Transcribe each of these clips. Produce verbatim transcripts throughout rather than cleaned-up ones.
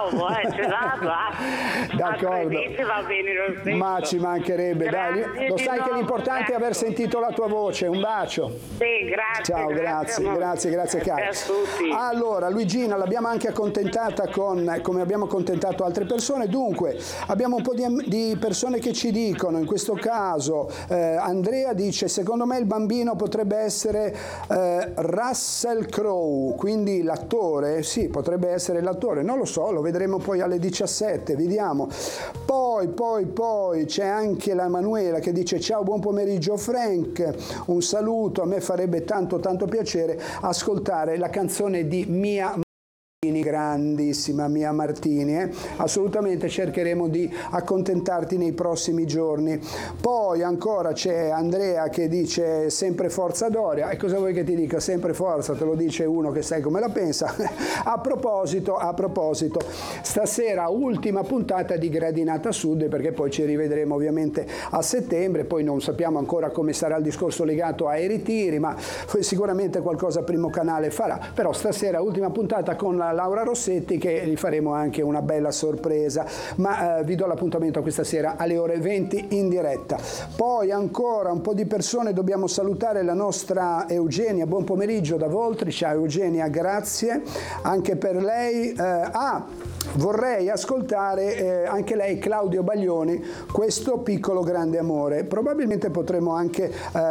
provo, eh, ce l'ho, ah. D'accordo. Va bene lo stesso. Ma ci mancherebbe, dai. Grazie Lo di sai che nuovo, l'importante è aver grazie. sentito la tua voce. Un bacio. Sì, grazie. Ciao, grazie, amore. grazie, grazie cara. Grazie a tutti. Allora, Luigina l'abbiamo anche accontentata con, come abbiamo accontentato altre persone, dunque abbiamo un po' di, di persone che ci dicono, in questo caso eh, Andrea dice, secondo me il bambino potrebbe essere eh, Russell Crowe, quindi l'attore, sì, potrebbe essere l'attore, non lo so, lo vedremo poi alle diciassette, vediamo. Poi, poi, poi c'è anche la Manuela che dice, ciao, buon pomeriggio Frank, un saluto, a me farebbe tanto tanto piacere ascoltare la canzone di Mia Martini, grandissima Mia Martini, eh? Assolutamente cercheremo di accontentarti nei prossimi giorni. Poi ancora c'è Andrea che dice sempre forza Doria, e cosa vuoi che ti dica? Sempre forza, te lo dice uno che sai come la pensa. A proposito, a proposito, stasera ultima puntata di Gradinata Sud, perché poi ci rivedremo ovviamente a settembre, poi non sappiamo ancora come sarà il discorso legato ai ritiri, ma sicuramente qualcosa Primo Canale farà, però stasera ultima puntata con la Laura Rossetti, che gli faremo anche una bella sorpresa, ma eh, vi do l'appuntamento questa sera alle ore venti in diretta. Poi ancora un po' di persone, dobbiamo salutare la nostra Eugenia, buon pomeriggio da Voltri, ciao Eugenia, grazie anche per lei. Eh, ah, vorrei ascoltare eh, anche lei, Claudio Baglioni, Questo piccolo grande amore, probabilmente potremo anche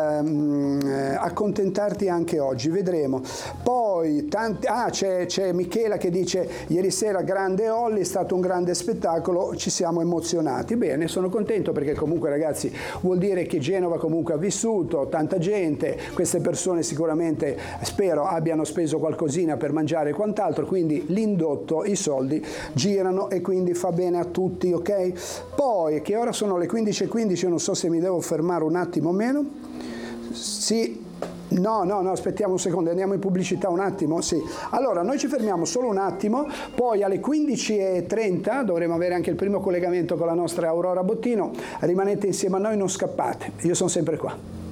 ehm, eh, accontentarti anche oggi, vedremo. Poi tanti, ah, c'è, c'è Michela che dice, ieri sera grande Olli, è stato un grande spettacolo, ci siamo emozionati. Bene, sono contento perché comunque ragazzi vuol dire che Genova comunque ha vissuto, tanta gente, queste persone sicuramente spero abbiano speso qualcosina per mangiare e quant'altro, quindi l'indotto, i soldi girano e quindi fa bene a tutti, ok? Poi, che ora sono le quindici e quindici, non so se mi devo fermare un attimo o meno. Sì. No, no, no, aspettiamo un secondo, andiamo in pubblicità un attimo, sì. Allora, noi ci fermiamo solo un attimo, poi alle quindici e trenta dovremo avere anche il primo collegamento con la nostra Aurora Bottino. Rimanete insieme a noi, non scappate, io sono sempre qua.